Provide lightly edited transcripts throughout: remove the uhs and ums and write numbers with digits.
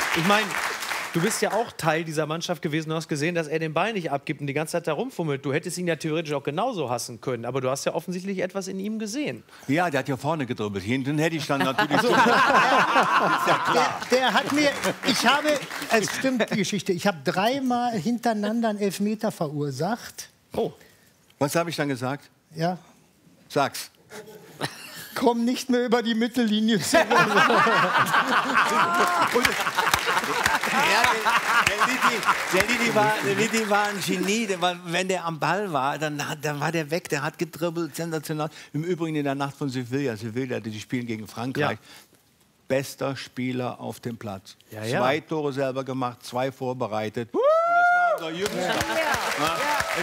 Ich meine, du bist ja auch Teil dieser Mannschaft gewesen. Du hast gesehen, dass er den Ball nicht abgibt und die ganze Zeit da rumfummelt. Du hättest ihn ja theoretisch auch genauso hassen können. Aber du hast ja offensichtlich etwas in ihm gesehen. Ja, der hat ja vorne gedribbelt. Hinten hätte ich dann natürlich... ist ja klar. Der hat mir... Es stimmt die Geschichte. Ich habe 3-mal hintereinander einen Elfmeter verursacht. Oh. Was habe ich dann gesagt? Ja. Sag's. Komm nicht mehr über die Mittellinie. Ja, der Lidi war ein Genie. Wenn der am Ball war, dann war der weg. Der hat gedribbelt, sensationell. Im Übrigen in der Nacht von Sevilla. Sevilla, die spielen gegen Frankreich. Ja. Bester Spieler auf dem Platz. Ja, ja. 2 Tore selber gemacht, 2 vorbereitet. Und das war unser Jüngster. Ja.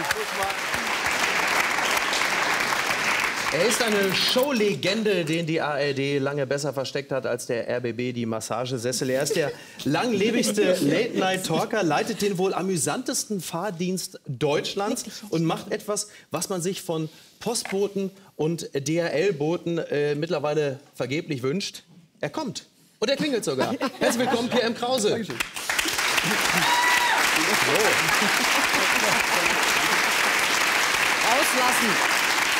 Er ist eine Showlegende, den die ARD lange besser versteckt hat als der RBB die Massagesessel. Er ist der langlebigste Late-Night-Talker, leitet den wohl amüsantesten Fahrdienst Deutschlands und macht etwas, was man sich von Postboten und DHL-Boten mittlerweile vergeblich wünscht. Er kommt und er klingelt sogar. Herzlich willkommen, Pierre M. Krause. Dankeschön. Auslassen.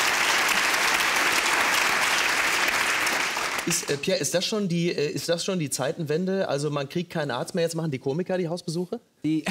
Pierre, ist das schon die Zeitenwende? Also man kriegt keinen Arzt mehr, jetzt machen die Komiker die Hausbesuche? Ich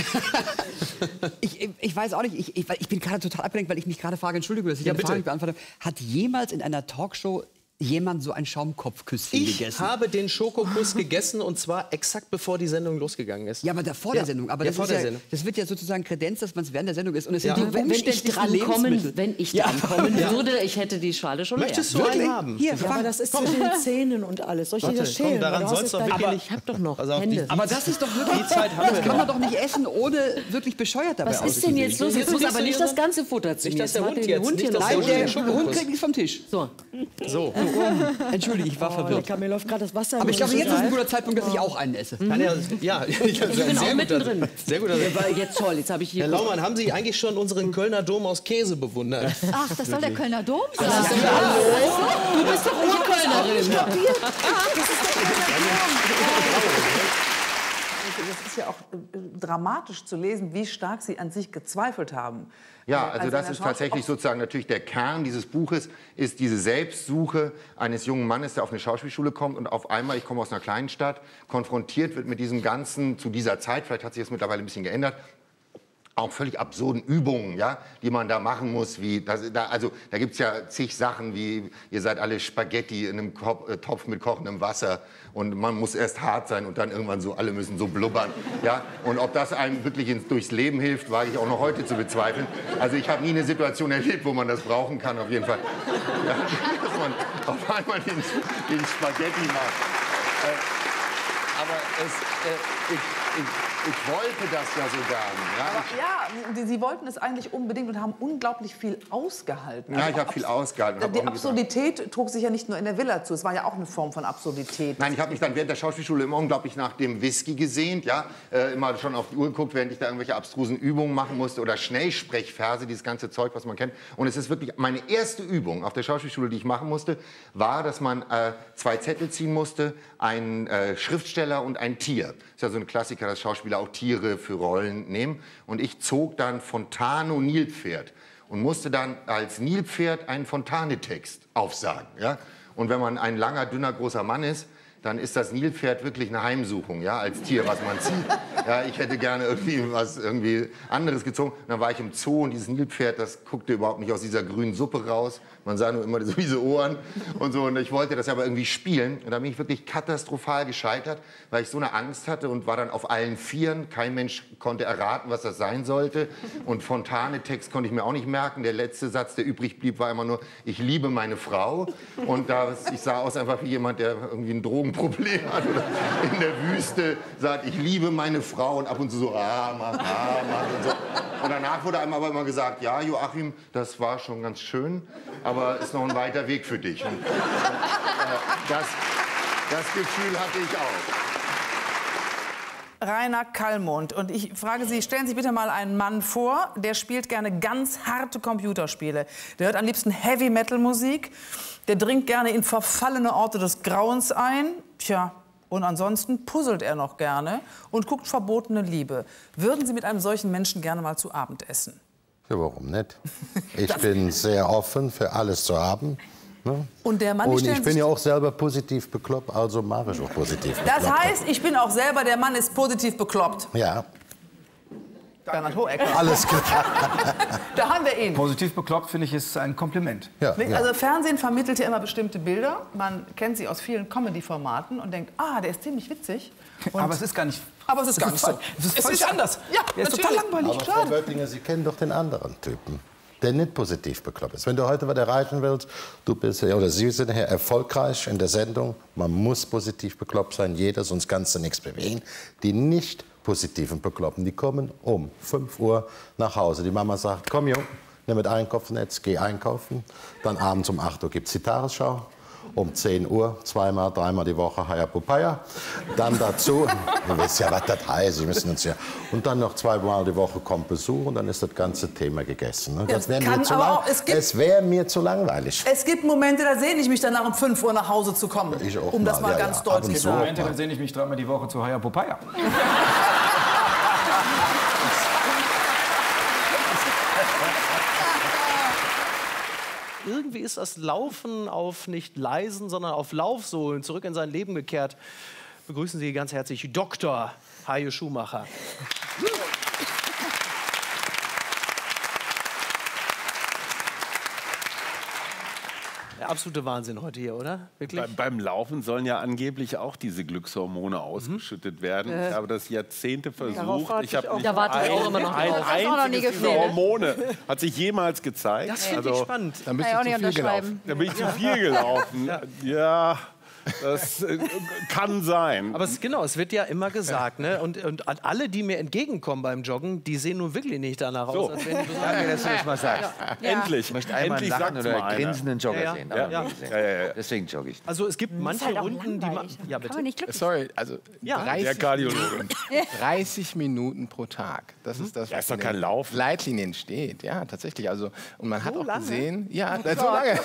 weiß auch nicht, ich bin gerade total abgelenkt, weil ich mich gerade frage, Entschuldigung, dass ich die Frage nicht beantworte. Hat jemals in einer Talkshow jemand so ein Schaumkopfküsschen gegessen? Ich habe den Schokokuss gegessen und zwar exakt bevor die Sendung losgegangen ist. Ja, aber vor der Sendung. Aber das wird ja sozusagen Kredenz, dass man es während der Sendung ist. Und es sind die wenn ich dran kommen würde, ich hätte die Schale schon leer. Möchtest du einen haben? Hier, aber das ist zwischen den Zähnen und alles. Soll ich dir das schälen? Daran soll's doch wirklich nicht. Ich hab doch noch Hände. Aber das ist doch wirklich... Die Zeit haben wir kann man doch nicht essen, ohne wirklich bescheuert dabei auszusehen. Was ist denn jetzt los? Jetzt muss aber nicht das ganze Futter ziehen. Nicht, dass der Hund jetzt nicht der Hund kriegt nichts vom Tisch. So. Entschuldigung, ich war verwirrt. Mir läuft gerade das Wasser. Aber ich glaube, jetzt ist ein guter Zeitpunkt, dass ich auch einen esse. Ja, ich bin auch mittendrin. Sehr gut. Jetzt toll, jetzt habe ich hier... Herr Laumann, haben Sie eigentlich schon unseren Kölner Dom aus Käse bewundert? Ach, das soll der Kölner Dom sein? Du bist doch Urkölnerin. Das ist ja auch dramatisch zu lesen, wie stark Sie an sich gezweifelt haben. Ja, also das ist tatsächlich sozusagen natürlich der Kern dieses Buches, ist diese Selbstsuche eines jungen Mannes, der auf eine Schauspielschule kommt und auf einmal, ich komme aus einer kleinen Stadt, konfrontiert wird mit diesem ganzen, zu dieser Zeit, vielleicht hat sich das mittlerweile ein bisschen geändert, auch völlig absurden Übungen, ja, die man da machen muss. Da gibt es ja zig Sachen, wie ihr seid alle Spaghetti in einem Topf mit kochendem Wasser und man muss erst hart sein und dann irgendwann so, alle müssen so blubbern. Ja? Und ob das einem wirklich durchs Leben hilft, wage ich auch noch heute zu bezweifeln. Also ich habe nie eine Situation erlebt, wo man das brauchen kann, auf jeden Fall. Ja, dass man auf einmal den Spaghetti macht. Aber ich wollte das ja so gerne. Ja, Sie wollten es eigentlich unbedingt und haben unglaublich viel ausgehalten. Ja, ich habe viel ausgehalten. Die Absurdität trug sich ja nicht nur in der Villa zu. Es war ja auch eine Form von Absurdität. Nein, ich habe mich dann während der Schauspielschule immer unglaublich nach dem Whisky gesehnt. Ja? Immer schon auf die Uhr geguckt, während ich da irgendwelche abstrusen Übungen machen musste. Oder Schnellsprechverse, dieses ganze Zeug, was man kennt. Und es ist wirklich meine erste Übung auf der Schauspielschule, die ich machen musste, war, dass man 2 Zettel ziehen musste. Ein Schriftsteller und ein Tier. Das ist ja so ein Klassiker, dass Schauspieler auch Tiere für Rollen nehmen. Und ich zog dann Fontano Nilpferd und musste dann als Nilpferd einen Fontane-Text aufsagen. Ja? Und wenn man ein langer, dünner, großer Mann ist, dann ist das Nilpferd wirklich eine Heimsuchung, ja, als Tier, was man zieht. Ja, ich hätte gerne irgendwie anderes gezogen. Und dann war ich im Zoo und dieses Nilpferd, das guckte überhaupt nicht aus dieser grünen Suppe raus. Man sah nur immer so diese Ohren und so. Und ich wollte das aber irgendwie spielen. Und da bin ich wirklich katastrophal gescheitert, weil ich so eine Angst hatte und war dann auf allen Vieren. Kein Mensch konnte erraten, was das sein sollte. Und Fontane-Text konnte ich mir auch nicht merken. Der letzte Satz, der übrig blieb, war immer nur, ich liebe meine Frau. Und ich sah aus einfach wie jemand, der irgendwie ein Drogenproblem hat oder in der Wüste sagt, ich liebe meine Frau und ab und zu so, mach und so. Und danach wurde einem aber immer gesagt, ja, Joachim, das war schon ganz schön, aber ist noch ein weiter Weg für dich. Und, das Gefühl hatte ich auch. Rainer Kallmund. Und ich frage Sie, stellen Sie bitte mal einen Mann vor, der spielt gerne ganz harte Computerspiele. Der hört am liebsten Heavy-Metal-Musik. Der dringt gerne in verfallene Orte des Grauens ein. Tja, Und ansonsten puzzelt er noch gerne und guckt verbotene Liebe. Würden Sie mit einem solchen Menschen gerne mal zu Abend essen? Ja, warum nicht? Ich bin sehr offen für alles zu haben. Ne? Und der Mann, und ich bin ja auch selber positiv bekloppt, also mache ich auch positiv bekloppt. Das heißt, ich bin auch selber, der Mann ist positiv bekloppt. Ja. Bernhard Hohecker. Alles klar. Da haben wir ihn. Positiv bekloppt, finde ich, ist ein Kompliment. Ja, Also Fernsehen vermittelt ja immer bestimmte Bilder. Man kennt sie aus vielen Comedy-Formaten und denkt, ah, der ist ziemlich witzig. Und aber es ist gar nicht. Aber es ist gar nicht so. Es ist anders. Ja, der ist total langweilig. Aber Frau Böttinger, Sie kennen doch den anderen Typen, der nicht positiv bekloppt ist. Wenn du heute was erreichen willst, du bist oder Sie sind hier erfolgreich in der Sendung, man muss positiv bekloppt sein, jeder, sonst kannst du nichts bewegen. Die nicht positiven Bekloppten, die kommen um 5 Uhr nach Hause. Die Mama sagt, komm Jung, nimm mit Einkaufsnetz, geh einkaufen. Dann abends um 8 Uhr gibt es die Tagesschau. Um 10 Uhr, 2-mal, 3-mal die Woche Haya Popaya. Dann dazu, ihr wisst ja, was das heißt, Sie müssen uns ja. Und dann noch 2-mal die Woche kommt Besuch und dann ist das ganze Thema gegessen. Ne? Das wäre mir zu es wäre mir zu langweilig. Es gibt Momente, da sehne ich mich danach, um 5 Uhr nach Hause zu kommen. Ich auch um das mal ganz deutlich zu sagen. Momente, dann sehne ich mich 3-mal die Woche zu Haya Popaya. Irgendwie ist das Laufen auf nicht leisen, sondern auf Laufsohlen zurück in sein Leben gekehrt. Begrüßen Sie ganz herzlich Dr. Hajo Schumacher. Der absolute Wahnsinn heute hier, oder? Wirklich? Beim Laufen sollen ja angeblich auch diese Glückshormone ausgeschüttet werden. Ich habe das Jahrzehnte versucht. Ich habe nicht Da warte ich auch immer noch ein drauf. Das ist auch noch nie einziges gefehlt. Hormone hat sich jemals gezeigt. Das finde ich spannend. Dann bist du zu viel gelaufen. Da bin ich zu viel gelaufen. Ja. Das kann sein. Aber es wird ja immer gesagt, ne? Und alle, die mir entgegenkommen beim Joggen, die sehen nun wirklich nicht danach aus, als wenn die Danke, dass du das mal sagst. Ja. Endlich. Ich möchte einmal einen lachen oder grinsenden Jogger sehen. Ja. Deswegen jogge ich. Also es gibt manche halt auch Runden, die man... langweilig. Ja, Kann bitte. man nicht glücklich Sorry, also Ja, 30, Der Kardiologe. 30 Minuten pro Tag. Das ist das, Ja, was ist doch in kein den Laufen. Leitlinien steht. Ja, tatsächlich. Also, und man hat auch lange? gesehen, ja, so lange.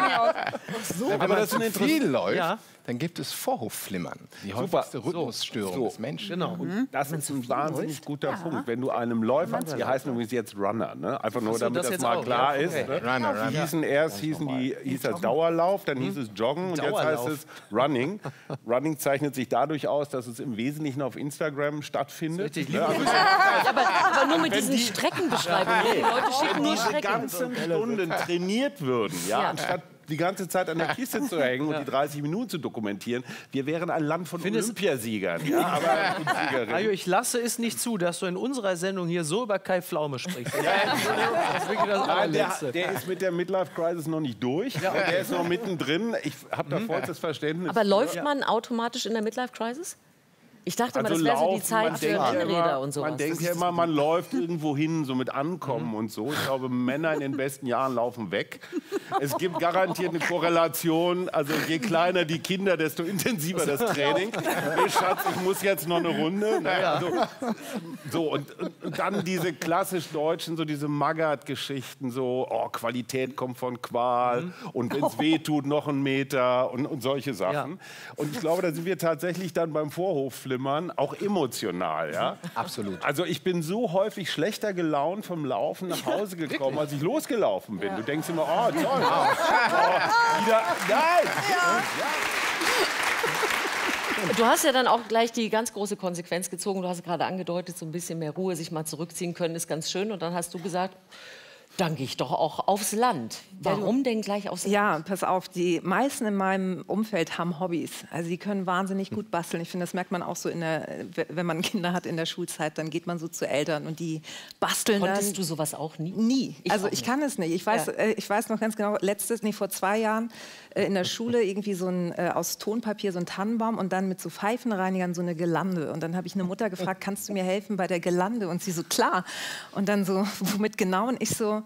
Wenn man das zu viel läuft, Ja. dann gibt es Vorhofflimmern. Die häufigste Rhythmusstörung des Menschen. Genau. Und das ist ein wahnsinnig guter Punkt. Wenn du einem Läufer, die heißen übrigens jetzt Runner, ne? Einfach nur, Ach so, damit das das jetzt mal auch, klar ja. ist. Okay. Ne? Runner. Hieß das Dauerlauf, dann hieß es Joggen und jetzt Dauerlauf. heißt es Running. Running zeichnet sich dadurch aus, dass es im Wesentlichen auf Instagram stattfindet. Ne? Also, Aber nur mit diesen Streckenbeschreibungen. Die Leute schicken nur diese Strecken. ganzen Stunden trainiert würden, ja, anstatt die ganze Zeit an der Kiste zu hängen und die 30 Minuten zu dokumentieren. Wir wären ein Land von Olympiasiegern. Ja, aber Hajo, ich lasse es nicht zu, dass du in unserer Sendung hier so über Kai Pflaume sprichst. Das ist wirklich das Nein, Allerletzte. der ist mit der Midlife-Crisis noch nicht durch. Und der ist noch mittendrin. Ich habe da vollstes Verständnis. Aber läuft man automatisch in der Midlife-Crisis? Ich dachte immer, das wäre so die Zeit für Rennräder und sowas. Man denkt ja immer, man läuft irgendwo hin, so mit Ankommen und so. Ich glaube, Männer in den besten Jahren laufen weg. Es gibt garantiert eine Korrelation. Also je kleiner die Kinder, desto intensiver das Training. Hey Schatz, ich muss jetzt noch eine Runde. Naja, und dann diese klassisch deutschen, so diese Magath-Geschichten, so Qualität kommt von Qual und wenn es weh tut, noch einen Meter und solche Sachen. Ja. Und ich glaube, da sind wir tatsächlich dann beim Vorhofflimmern auch emotional. Ja? Absolut. Also ich bin so häufig schlechter gelaunt vom Laufen nach Hause gekommen, als ich losgelaufen bin. Du denkst immer, oh toll, wieder, nein! Du hast ja dann auch gleich die ganz große Konsequenz gezogen. Du hast gerade angedeutet, so ein bisschen mehr Ruhe, sich mal zurückziehen können, ist ganz schön. Und dann hast du gesagt, dann gehe ich doch auch aufs Land. Warum denn gleich aufs Land? Ja, pass auf, die meisten in meinem Umfeld haben Hobbys. Also die können wahnsinnig gut basteln. Ich finde, das merkt man auch so, wenn man Kinder hat in der Schulzeit, dann geht man so zu Eltern und die basteln dann. Konntest du sowas auch nie? Nie. Ich kann es nicht. Ich weiß noch ganz genau, vor 2 Jahren in der Schule irgendwie so ein, aus Tonpapier so ein Tannenbaum und dann mit so Pfeifenreinigern so eine Girlande. Und dann habe ich eine Mutter gefragt, kannst du mir helfen bei der Girlande? Und sie so, klar. Und dann so, womit genau? Und ich so,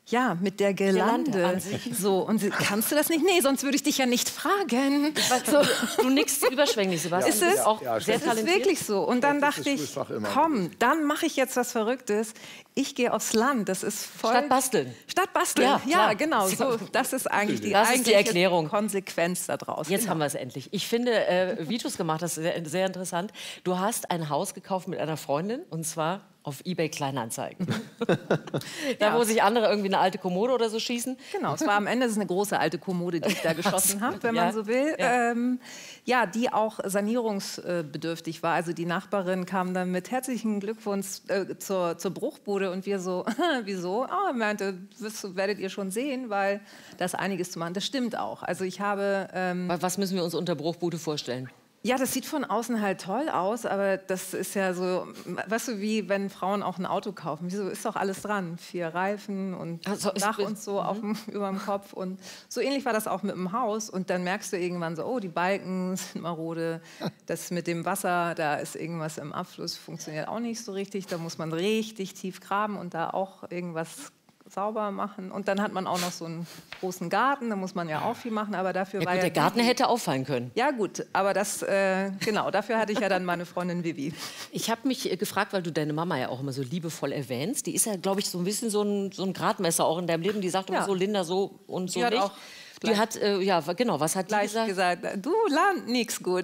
Ja, mit der Girlande. An sich. So, und kannst du das nicht? Nee, sonst würde ich dich ja nicht fragen. So. Du nickst überschwänglich, Sebastian. Ist Du es? bist auch Ja, sehr das ist talentiert. wirklich so. Und dann dachte ich, komm, dann mache ich jetzt was Verrücktes. Ich gehe aufs Land. Das ist voll... Statt basteln. Statt basteln, Ja, ja, klar. genau. So, das ist eigentlich die eigentliche Erklärung. Konsequenz daraus. Jetzt Genau. haben wir es endlich. Ich finde, wie du es gemacht hast, sehr interessant. Du hast ein Haus gekauft mit einer Freundin, und zwar auf eBay Kleinanzeigen. Da, wo sich andere irgendwie eine alte Kommode oder so schießen. Genau, es war am Ende eine große alte Kommode, die ich da geschossen habe, wenn Ja. man so will. Ja. Ja, die auch sanierungsbedürftig war. Also die Nachbarin kam dann mit herzlichen Glückwunsch zur Bruchbude und wir so, wieso? Ah, meinte, werdet ihr schon sehen, weil da ist einiges zu machen. Das stimmt auch. Also ich habe... Was müssen wir uns unter Bruchbude vorstellen? Ja, das sieht von außen halt toll aus, aber das ist ja so, weißt du, wie wenn Frauen auch ein Auto kaufen. Wieso ist doch alles dran? 4 Reifen und Dach und so über dem Kopf. Und so ähnlich war das auch mit dem Haus. Und dann merkst du irgendwann so, oh, die Balken sind marode. Das mit dem Wasser, da ist irgendwas im Abfluss, funktioniert auch nicht so richtig. Da muss man richtig tief graben und da auch irgendwas sauber machen. Und dann hat man auch noch so einen großen Garten, da muss man ja auch viel machen, aber dafür Ja, war gut, ja... der Garten hätte auffallen können. Ja gut, aber das, genau, dafür hatte ich ja dann meine Freundin Vivi. Ich habe mich gefragt, weil du deine Mama ja auch immer so liebevoll erwähnst. Die ist ja, glaube ich, so ein bisschen so ein Gradmesser auch in deinem Leben. Die sagt immer so, Linda, so und so Die hat nicht. auch Die hat, ja, genau, was hat die gesagt? Du, Land, nix gut.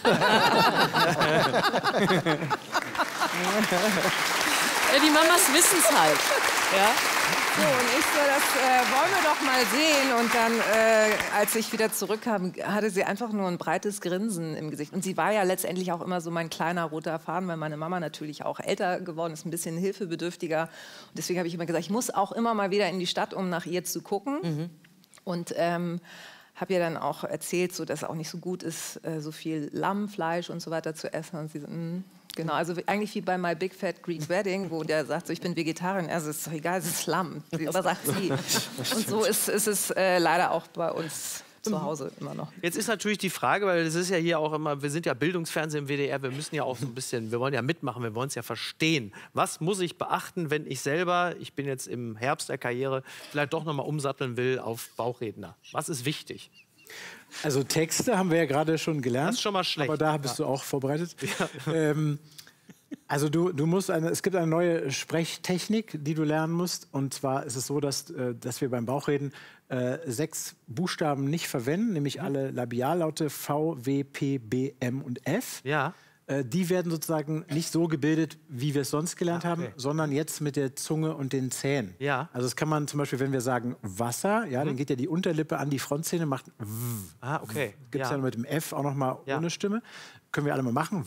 Ja, die Mamas wissen es halt. Ja? So, und ich so, das wollen wir doch mal sehen. Und dann, als ich wieder zurückkam, hatte sie einfach nur ein breites Grinsen im Gesicht. Und sie war ja letztendlich auch immer so mein kleiner roter Faden, weil meine Mama natürlich auch älter geworden ist, ein bisschen hilfebedürftiger. Und deswegen habe ich immer gesagt, ich muss auch immer mal wieder in die Stadt, um nach ihr zu gucken. Mhm. Und habe ihr dann auch erzählt, so, dass es auch nicht so gut ist, so viel Lammfleisch und so weiter zu essen. Und sie so, genau, also eigentlich wie bei My Big Fat Greek Wedding, wo der sagt, so, ich bin Vegetarier. Also ist doch egal, es ist Lamm. Aber sagt sie. Und so ist es leider auch bei uns zu Hause immer noch. Jetzt ist natürlich die Frage, weil das ist ja hier auch immer, wir sind ja Bildungsfernsehen im WDR, wir müssen ja auch so ein bisschen, wir wollen ja mitmachen, wir wollen es ja verstehen. Was muss ich beachten, wenn ich selber, ich bin jetzt im Herbst der Karriere, vielleicht doch noch mal umsatteln will auf Bauchredner? Was ist wichtig? Also Texte haben wir ja gerade schon gelernt. Das ist schon mal schlecht. Aber da bist du auch vorbereitet. Ja. Also du musst es gibt eine neue Sprechtechnik, die du lernen musst. Und zwar ist es so, dass wir beim Bauchreden 6 Buchstaben nicht verwenden, nämlich alle Labiallaute V, W, P, B, M und F. Ja. Die werden sozusagen nicht so gebildet, wie wir es sonst gelernt haben, sondern jetzt mit der Zunge und den Zähnen. Ja. Also das kann man zum Beispiel, wenn wir sagen Wasser, ja, dann geht ja die Unterlippe an die Frontzähne, macht W. Ah, okay. Gibt es Ja. dann mit dem F auch noch mal ohne Stimme. Können wir alle mal machen.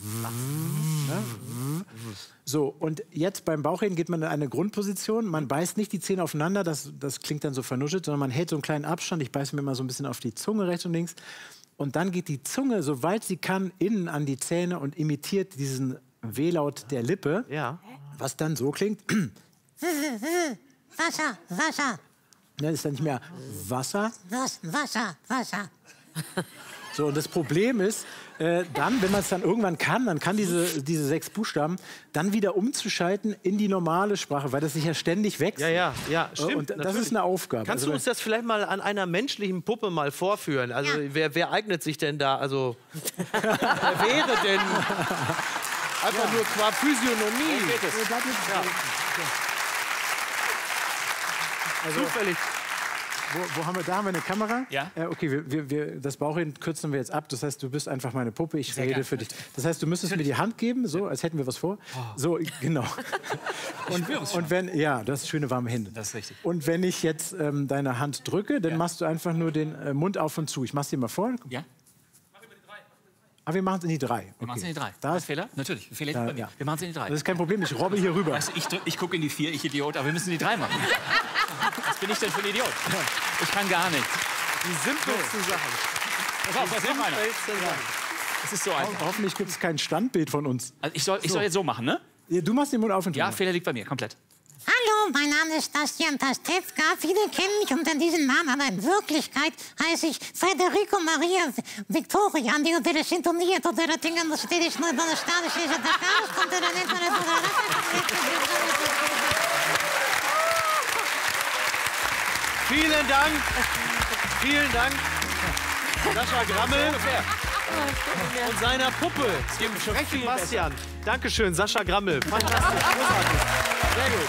So, und jetzt beim Bauchreden geht man in eine Grundposition. Man beißt nicht die Zähne aufeinander, das klingt dann so vernuschelt, sondern man hält so einen kleinen Abstand. Ich beiße mir mal so ein bisschen auf die Zunge rechts und links. Und dann geht die Zunge, soweit sie kann, innen an die Zähne und imitiert diesen W-Laut der Lippe, was dann so klingt. Wasser, Wasser. Das ist dann nicht mehr Wasser. Wasser, Wasser. So, und das Problem ist, dann, wenn man es dann irgendwann kann, dann kann diese 6 Buchstaben dann wieder umzuschalten in die normale Sprache, weil das sich ja ständig wechselt. Ja, stimmt. Und das natürlich. ist eine Aufgabe. Kannst Also, du uns das vielleicht mal an einer menschlichen Puppe mal vorführen? Also wer eignet sich denn da? Also wer wäre denn einfach nur qua Physiognomie? Also, zufällig. Wo haben wir, da haben wir eine Kamera? Ja. Okay, das Bauchreden kürzen wir jetzt ab. Das heißt, du bist einfach meine Puppe, ich rede für dich. Das heißt, du müsstest mir die Hand geben, so, als hätten wir was vor. So, genau. Und wenn, ja, du hast schöne warme Hände. Das ist richtig. Und wenn ich jetzt deine Hand drücke, dann machst du einfach nur den Mund auf und zu. Ich mach's dir mal vor. Ja. Aber wir machen es in die 3. Okay. Wir machen es in die 3. Da ist Fehler? Natürlich. Fehler Ja, bei mir. ja. Wir machen es in die 3. Das ist kein Problem, ich robbe hier rüber. Weißt du, ich gucke in die 4, ich Idiot, aber wir müssen die 3 machen. Was bin ich denn für ein Idiot? Ich kann gar nicht. Die simpelsten Sachen. Pass auf, was ist einer? Es ist so einfach. Hoffentlich gibt es kein Standbild von uns. Also ich soll jetzt so machen, ne? Ja, du machst den Mund auf und zu. Ja, Fehler liegt bei mir, komplett. Hallo, mein Name ist Bastian Pastewka. Viele kennen mich unter diesem Namen, aber in Wirklichkeit heiße ich Federico Maria Victoria. Dio delle sintonie, tot della tingano stedisch noi dalla stade scese da caos, conte la netta Vielen Dank. Vielen Dank. Sascha Grammel und seiner Puppe, dem frechen Bastian. Dankeschön, Sascha Grammel. Fantastisch, großartig. Sehr gut.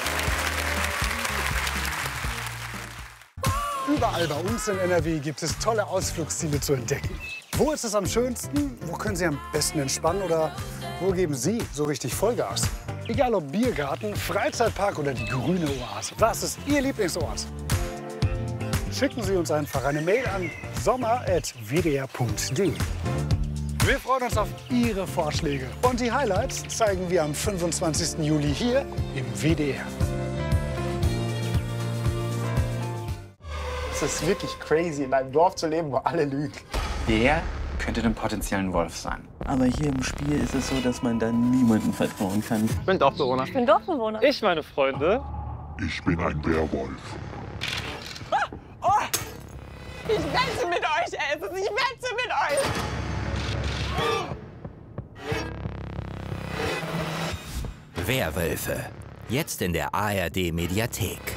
Überall bei uns in NRW gibt es tolle Ausflugsziele zu entdecken. Wo ist es am schönsten? Wo können Sie am besten entspannen? Oder wo geben Sie so richtig Vollgas? Egal ob Biergarten, Freizeitpark oder die grüne Oase. Was ist Ihr Lieblingsort? Schicken Sie uns einfach eine Mail an sommer@wdr.de. Wir freuen uns auf Ihre Vorschläge. Und die Highlights zeigen wir am 25. Juli hier im WDR. Es ist wirklich crazy, in einem Dorf zu leben, wo alle lügen. Der könnte ein potenziellen Wolf sein. Aber hier im Spiel ist es so, dass man da niemandem vertrauen kann. Ich bin Dorfbewohner. Ich bin Dorfbewohner. Ich, meine Freunde. Ich bin ein Werwolf. Oh! Ich wette mit euch, Elvis. Ich wette mit euch. Werwölfe. Jetzt in der ARD Mediathek.